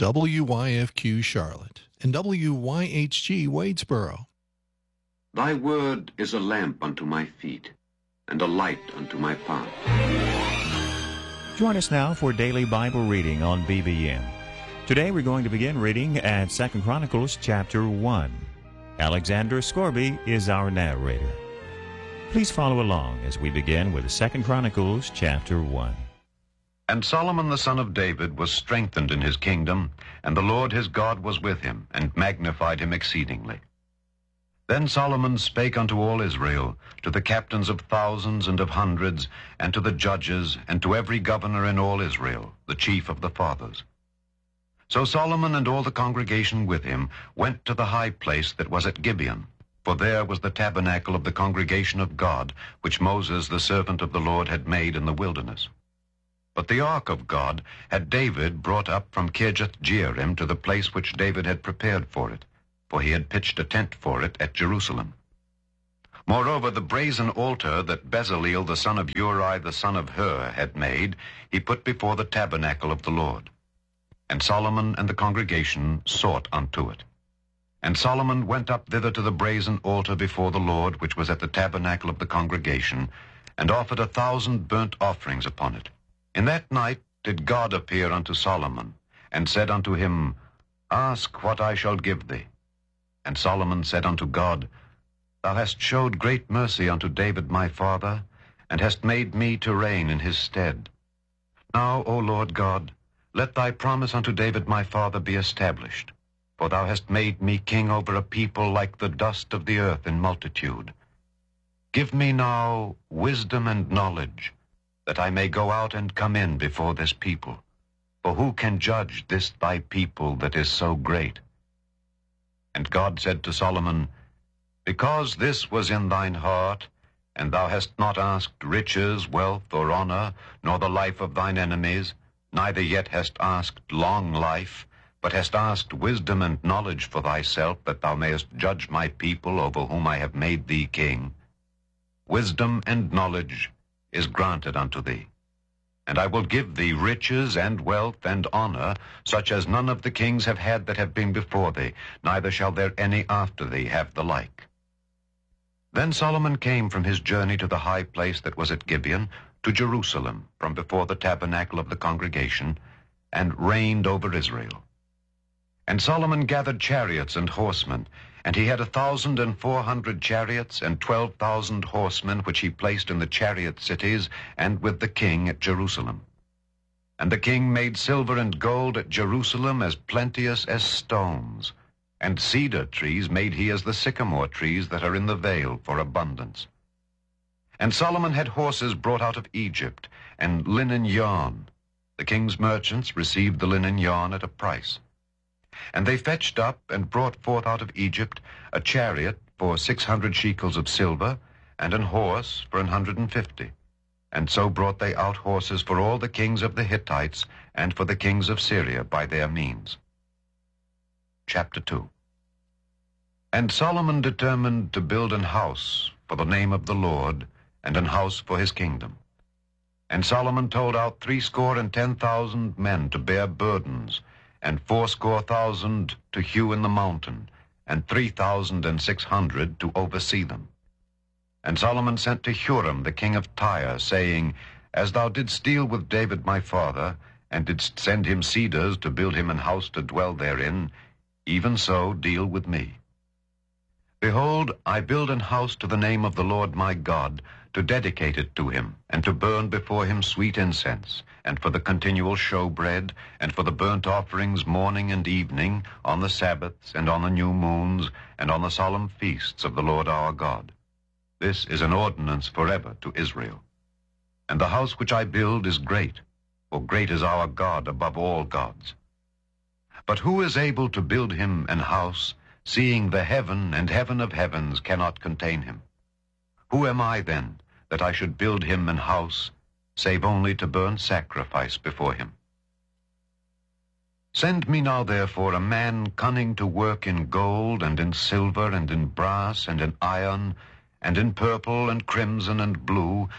WYFQ Charlotte and WYHG Wadesboro. Thy word is a lamp unto my feet, and a light unto my path. Join us now for daily Bible reading on BBM. Today we're going to begin reading at 2 Chronicles chapter 1. Alexander Scorby is our narrator. Please follow along as we begin with 2 Chronicles chapter 1. And Solomon the son of David was strengthened in his kingdom, and the Lord his God was with him, and magnified him exceedingly. Then Solomon spake unto all Israel, to the captains of thousands and of hundreds, and to the judges, and to every governor in all Israel, the chief of the fathers. So Solomon and all the congregation with him went to the high place that was at Gibeon, for there was the tabernacle of the congregation of God, which Moses the servant of the Lord had made in the wilderness. But the ark of God had David brought up from Kirjath-jearim to the place which David had prepared for it, for he had pitched a tent for it at Jerusalem. Moreover, the brazen altar that Bezaleel the son of Uri the son of Hur had made, he put before the tabernacle of the Lord. And Solomon and the congregation sought unto it. And Solomon went up thither to the brazen altar before the Lord, which was at the tabernacle of the congregation, and offered 1,000 burnt offerings upon it. In that night did God appear unto Solomon, and said unto him, Ask what I shall give thee. And Solomon said unto God, Thou hast showed great mercy unto David my father, and hast made me to reign in his stead. Now, O Lord God, let thy promise unto David my father be established, for thou hast made me king over a people like the dust of the earth in multitude. Give me now wisdom and knowledge, that I may go out and come in before this people. For who can judge this thy people that is so great? And God said to Solomon, Because this was in thine heart, and thou hast not asked riches, wealth, or honor, nor the life of thine enemies, neither yet hast asked long life, but hast asked wisdom and knowledge for thyself, that thou mayest judge my people over whom I have made thee king. Wisdom and knowledge is granted unto thee. And I will give thee riches and wealth and honor, such as none of the kings have had that have been before thee, neither shall there any after thee have the like. Then Solomon came from his journey to the high place that was at Gibeon, to Jerusalem, from before the tabernacle of the congregation, and reigned over Israel. And Solomon gathered chariots and horsemen, and he had 1,400 chariots and 12,000 horsemen, which he placed in the chariot cities, and with the king at Jerusalem. And the king made silver and gold at Jerusalem as plenteous as stones, and cedar trees made he as the sycamore trees that are in the vale for abundance. And Solomon had horses brought out of Egypt, and linen yarn. The king's merchants received the linen yarn at a price. And they fetched up and brought forth out of Egypt a chariot for 600 shekels of silver, and an horse for 150. And so brought they out horses for all the kings of the Hittites, and for the kings of Syria by their means. Chapter 2. And Solomon determined to build an house for the name of the Lord, and an house for his kingdom. And Solomon told out 70,000 men to bear burdens, and 80,000 to hew in the mountain, and 3,600 to oversee them. And Solomon sent to Huram the king of Tyre, saying, As thou didst deal with David my father, and didst send him cedars to build him an house to dwell therein, even so deal with me. Behold, I build an house to the name of the Lord my God, to dedicate it to him, and to burn before him sweet incense, and for the continual showbread, and for the burnt offerings morning and evening, on the Sabbaths, and on the new moons, and on the solemn feasts of the Lord our God. This is an ordinance forever to Israel. And the house which I build is great, for great is our God above all gods. But who is able to build him an house, seeing the heaven and heaven of heavens cannot contain him? Who am I then, that I should build him an house, save only to burn sacrifice before him? Send me now therefore a man cunning to work in gold, and in silver, and in brass, and in iron, and in purple, and crimson, and blue,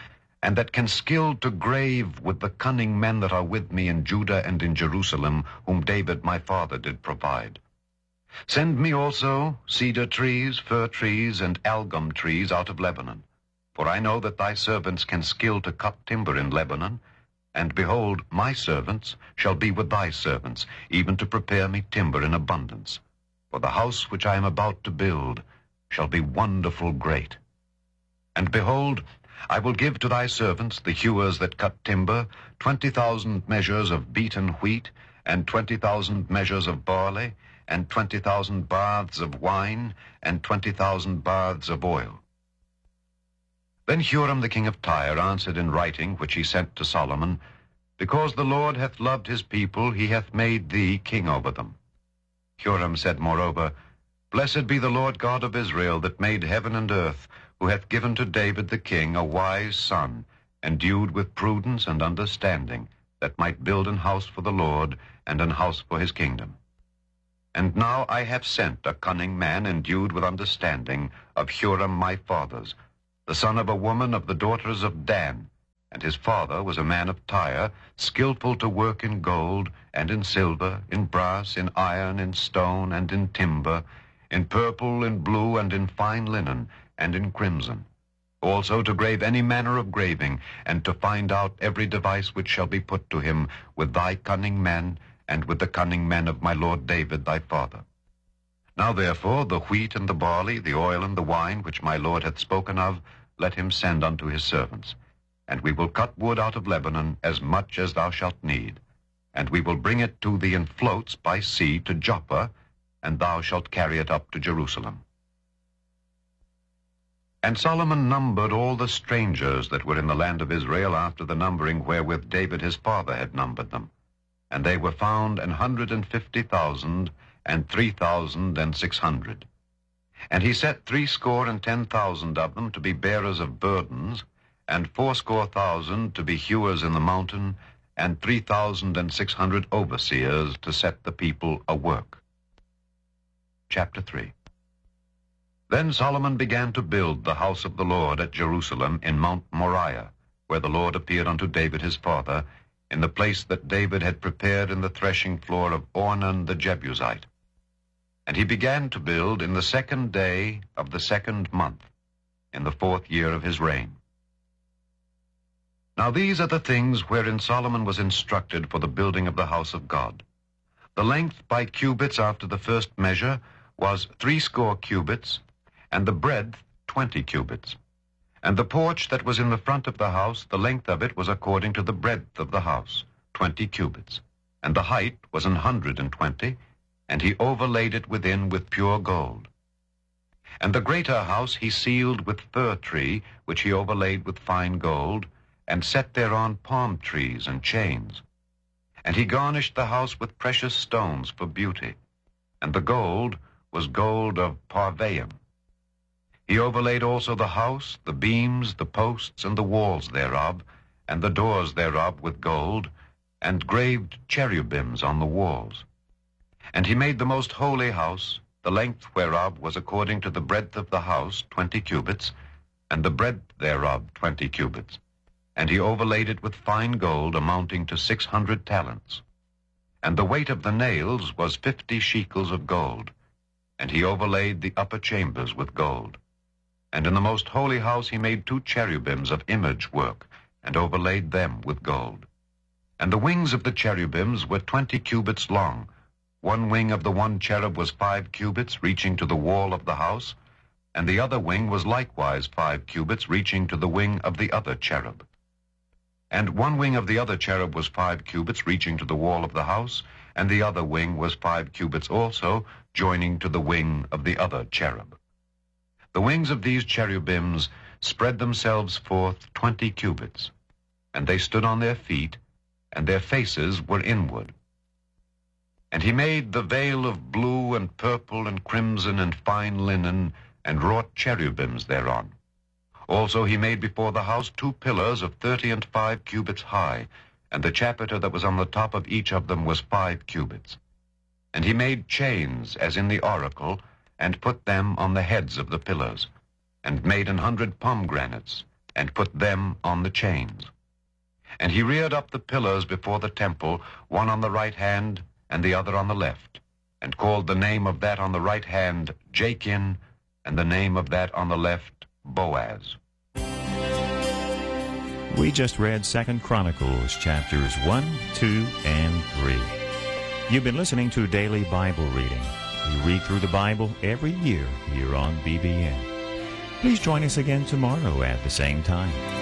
and that can skill to grave with the cunning men that are with me in Judah and in Jerusalem, whom David my father did provide. Send me also cedar trees, fir trees, and algum trees out of Lebanon, for I know that thy servants can skill to cut timber in Lebanon, and behold, my servants shall be with thy servants, even to prepare me timber in abundance. For the house which I am about to build shall be wonderful great. And behold, I will give to thy servants, the hewers that cut timber, 20,000 measures of beaten wheat, and 20,000 measures of barley, and 20,000 baths of wine, and 20,000 baths of oil. Then Huram the king of Tyre answered in writing, which he sent to Solomon, Because the Lord hath loved his people, he hath made thee king over them. Huram said moreover, Blessed be the Lord God of Israel, that made heaven and earth, who hath given to David the king a wise son, endued with prudence and understanding, that might build an house for the Lord, and an house for his kingdom. And now I have sent a cunning man endued with understanding of Huram my father's, the son of a woman of the daughters of Dan, and his father was a man of Tyre, skillful to work in gold, and in silver, in brass, in iron, in stone, and in timber, in purple, in blue, and in fine linen, and in crimson. Also to grave any manner of graving, and to find out every device which shall be put to him with thy cunning men, and with the cunning men of my lord David thy father. Now therefore the wheat and the barley, the oil and the wine, which my lord hath spoken of, let him send unto his servants. And we will cut wood out of Lebanon as much as thou shalt need. And we will bring it to thee in floats by sea to Joppa, and thou shalt carry it up to Jerusalem. And Solomon numbered all the strangers that were in the land of Israel after the numbering wherewith David his father had numbered them. And they were found 150,000 and 3,600. And he set 70,000 of them to be bearers of burdens, and 80,000 to be hewers in the mountain, and 3,600 overseers to set the people a work. Chapter 3. Then Solomon began to build the house of the Lord at Jerusalem in Mount Moriah, where the Lord appeared unto David his father, in the place that David had prepared in the threshing floor of Ornan the Jebusite. And he began to build in the 2nd day of the 2nd month, in the 4th year of his reign. Now these are the things wherein Solomon was instructed for the building of the house of God. The length by cubits after the first measure was 80 cubits, and the breadth 20 cubits. And the porch that was in the front of the house, the length of it was according to the breadth of the house, 20 cubits. And the height was 120, and he overlaid it within with pure gold. And the greater house he sealed with fir tree, which he overlaid with fine gold, and set thereon palm trees and chains. And he garnished the house with precious stones for beauty, and the gold was gold of Parvaim. He overlaid also the house, the beams, the posts, and the walls thereof, and the doors thereof with gold, and graved cherubims on the walls. And he made the most holy house, the length whereof was according to the breadth of the house 20 cubits, and the breadth thereof 20 cubits. And he overlaid it with fine gold amounting to 600 talents. And the weight of the nails was 50 shekels of gold. And he overlaid the upper chambers with gold. And in the most holy house he made 2 cherubims of image work, and overlaid them with gold. And the wings of the cherubims were 20 cubits long. One wing of the one cherub was 5 cubits, reaching to the wall of the house, and the other wing was likewise 5 cubits, reaching to the wing of the other cherub. And one wing of the other cherub was 5 cubits, reaching to the wall of the house, and the other wing was 5 cubits also, joining to the wing of the other cherub. The wings of these cherubims spread themselves forth 20 cubits, and they stood on their feet, and their faces were inward. And he made the veil of blue and purple and crimson and fine linen, and wrought cherubims thereon. Also he made before the house 2 pillars of 35 cubits high, and the chapiter that was on the top of each of them was 5 cubits. And he made chains, as in the oracle, and put them on the heads of the pillars, and made 100 pomegranates, and put them on the chains. And he reared up the pillars before the temple, one on the right hand and the other on the left, and called the name of that on the right hand Jachin, and the name of that on the left Boaz. We just read 2 Chronicles chapters 1, 2, and 3. You've been listening to Daily Bible Reading. We read through the Bible every year here on BBN. Please join us again tomorrow at the same time.